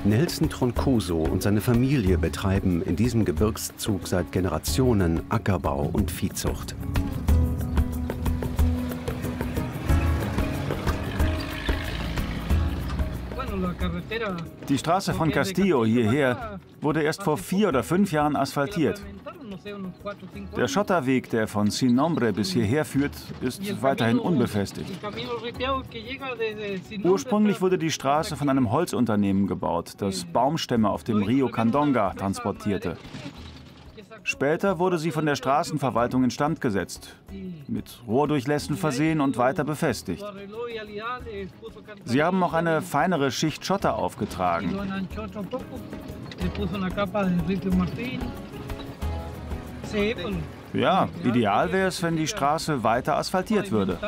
Nelson Troncoso und seine Familie betreiben in diesem Gebirgszug seit Generationen Ackerbau und Viehzucht. Die Straße von Castillo hierher wurde erst vor 4 oder 5 Jahren asphaltiert. Der Schotterweg, der von Sin Nombre bis hierher führt, ist weiterhin unbefestigt. Ursprünglich wurde die Straße von einem Holzunternehmen gebaut, das Baumstämme auf dem Rio Candonga transportierte. Später wurde sie von der Straßenverwaltung instand gesetzt, mit Rohrdurchlässen versehen und weiter befestigt. Sie haben auch eine feinere Schicht Schotter aufgetragen. Ja, ideal wäre es, wenn die Straße weiter asphaltiert würde.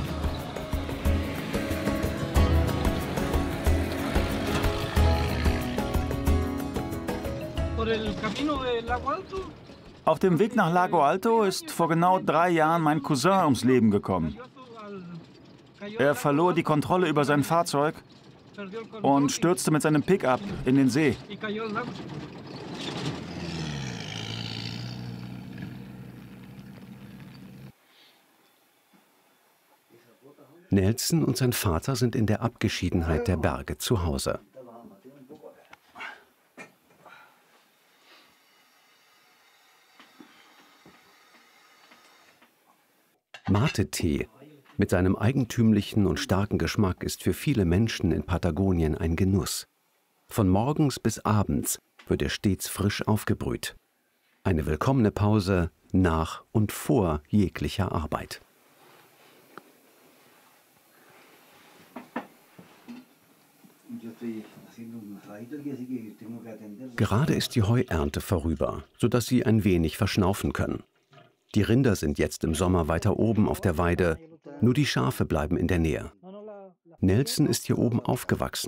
Auf dem Weg nach Lago Alto ist vor genau 3 Jahren mein Cousin ums Leben gekommen. Er verlor die Kontrolle über sein Fahrzeug und stürzte mit seinem Pickup in den See. Nelson und sein Vater sind in der Abgeschiedenheit der Berge zu Hause. Mate-Tee mit seinem eigentümlichen und starken Geschmack ist für viele Menschen in Patagonien ein Genuss. Von morgens bis abends wird er stets frisch aufgebrüht. Eine willkommene Pause nach und vor jeglicher Arbeit. Gerade ist die Heuernte vorüber, sodass sie ein wenig verschnaufen können. Die Rinder sind jetzt im Sommer weiter oben auf der Weide, nur die Schafe bleiben in der Nähe. Nelson ist hier oben aufgewachsen.